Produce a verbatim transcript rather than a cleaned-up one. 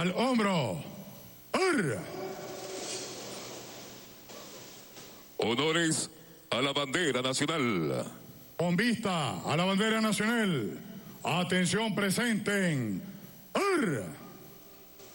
al hombro. ¡Ar! Honores a la bandera nacional. Con vista a la bandera nacional, atención, presenten. ¡Ar!